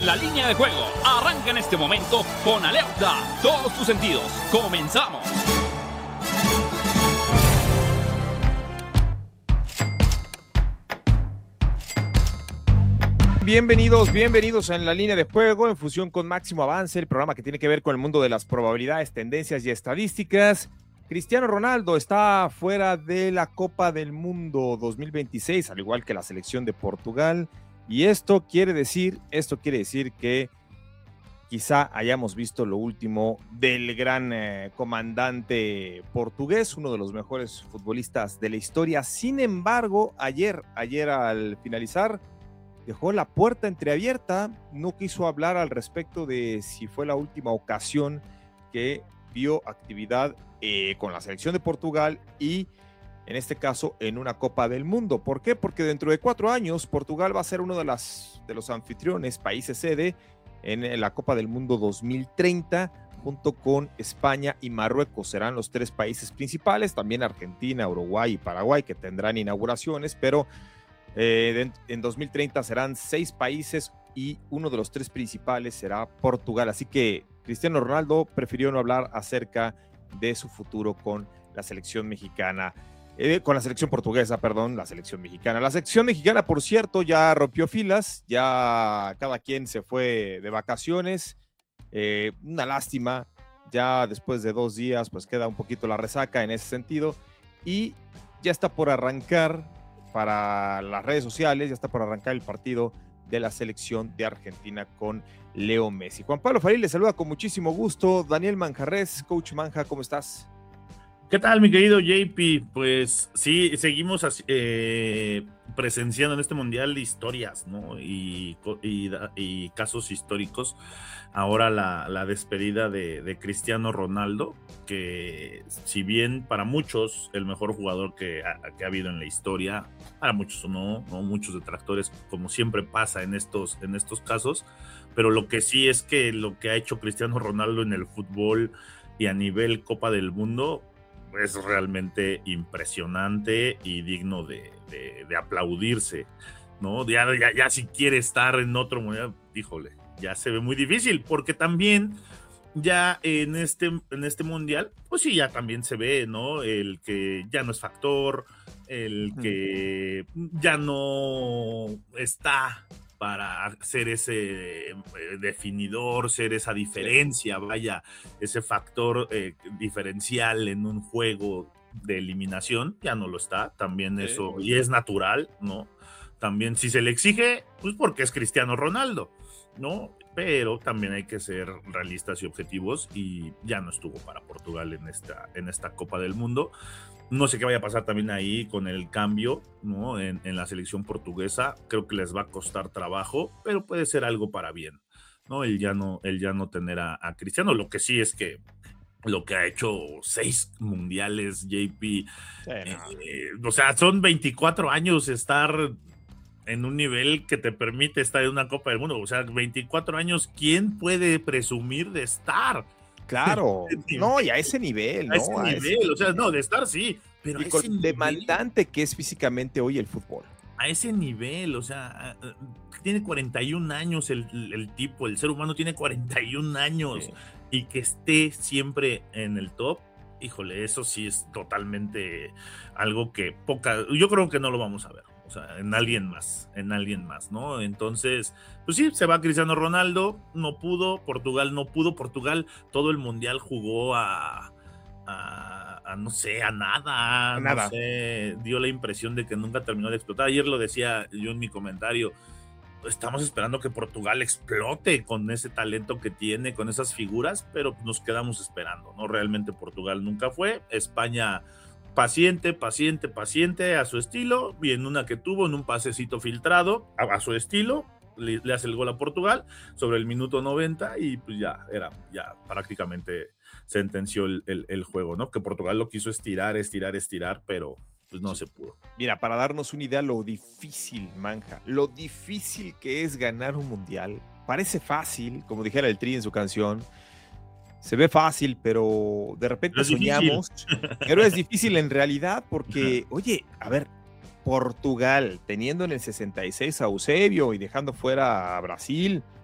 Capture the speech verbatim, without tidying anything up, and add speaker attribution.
Speaker 1: La línea de juego arranca en este momento con alerta todos tus sentidos. ¡Comenzamos!
Speaker 2: Bienvenidos, bienvenidos en La Línea de Juego en fusión con Máximo Avance, el programa que tiene que ver con el mundo de las probabilidades, tendencias y estadísticas. Cristiano Ronaldo está fuera de la Copa del Mundo dos mil veintiséis, al igual que la selección de Portugal, y esto quiere decir, esto quiere decir que quizá hayamos visto lo último del gran eh, comandante portugués, uno de los mejores futbolistas de la historia. Sin embargo, ayer, ayer al finalizar, dejó la puerta entreabierta, no quiso hablar al respecto de si fue la última ocasión que vio actividad eh, con la selección de Portugal y en este caso en una Copa del Mundo. ¿Por qué? Porque dentro de cuatro años Portugal va a ser uno de, las, de los anfitriones, países sede en la Copa del Mundo dos mil treinta, junto con España y Marruecos. Serán los tres países principales, también Argentina, Uruguay y Paraguay que tendrán inauguraciones, pero Eh, en dos mil treinta serán seis países y uno de los tres principales será Portugal. Así que Cristiano Ronaldo prefirió no hablar acerca de su futuro con la selección mexicana, eh, con la selección portuguesa, perdón, la selección mexicana. La selección mexicana, por cierto, ya rompió filas, ya cada quien se fue de vacaciones. Eh, una lástima, ya después de dos días, pues queda un poquito la resaca en ese sentido y ya está por arrancar. Para las redes sociales, ya está por arrancar el partido de la selección de Argentina con Leo Messi. Juan Pablo Farín le saluda con muchísimo gusto. Daniel Manjarres, Coach Manja, ¿cómo estás?
Speaker 3: ¿Qué tal, mi querido J P? Pues sí, seguimos eh, presenciando en este mundial historias, ¿no? Y, y, y casos históricos. Ahora la, la despedida de, de Cristiano Ronaldo, que si bien para muchos el mejor jugador que ha, que ha habido en la historia, para muchos no, no, muchos detractores, como siempre pasa en estos, en estos casos, pero lo que sí es que lo que ha hecho Cristiano Ronaldo en el fútbol y a nivel Copa del Mundo es realmente impresionante y digno de, de, de aplaudirse, ¿no? Ya, ya, ya si quiere estar en otro mundial, híjole, ya se ve muy difícil, porque también ya en este, en este mundial, pues sí, ya también se ve, ¿no? El que ya no es factor, el que ya no está para ser ese definidor, ser esa diferencia, vaya, ese factor eh, diferencial en un juego de eliminación, ya no lo está, también eso, y es natural, ¿no? También si se le exige, pues porque es Cristiano Ronaldo, ¿no? Pero también hay que ser realistas y objetivos y ya no estuvo para Portugal en esta, en esta Copa del Mundo. No sé qué vaya a pasar también ahí con el cambio, ¿no? En, en la selección portuguesa. Creo que les va a costar trabajo, pero puede ser algo para bien, ¿no? El ya no, el ya no tener a, a Cristiano. Lo que sí es que lo que ha hecho seis mundiales, J P, sí, no. eh, o sea, son veinticuatro años estar en un nivel que te permite estar en una Copa del Mundo. O sea, veinticuatro años, ¿quién puede presumir de estar?
Speaker 2: Claro, no, y a ese nivel, ¿no?
Speaker 3: A ese
Speaker 2: a
Speaker 3: nivel,
Speaker 2: ese...
Speaker 3: o sea, no, de estar sí, pero
Speaker 2: y
Speaker 3: a
Speaker 2: con
Speaker 3: ese
Speaker 2: el demandante nivel, que es físicamente hoy el fútbol.
Speaker 3: A ese nivel, o sea, tiene cuarenta y un años el, el tipo, el ser humano tiene cuarenta y un años, sí. Y que esté siempre en el top, híjole, eso sí es totalmente algo que poca, yo creo que no lo vamos a ver. O sea, en alguien más, en alguien más, ¿no? Entonces, pues sí, se va Cristiano Ronaldo, no pudo, Portugal no pudo, Portugal todo el mundial jugó a, a, a no sé, a nada, a nada, no sé, dio la impresión de que nunca terminó de explotar. Ayer lo decía yo en mi comentario, estamos esperando que Portugal explote con ese talento que tiene, con esas figuras, pero nos quedamos esperando, ¿no? Realmente Portugal nunca fue, España... paciente, paciente, paciente a su estilo, y en una que tuvo, en un pasecito filtrado a, a su estilo, le, le hace el gol a Portugal sobre el minuto noventa y pues ya era, ya prácticamente sentenció el, el, el juego, ¿no? Que Portugal lo quiso estirar, estirar, estirar, pero pues no se pudo.
Speaker 2: Mira, para darnos una idea lo difícil, Manja, lo difícil que es ganar un mundial, parece fácil, como dijera el Tri en su canción, se ve fácil, pero de repente pero soñamos, pero es difícil en realidad porque, oye, a ver, Portugal teniendo en el sesenta y seis a Eusebio y dejando fuera a Brasil,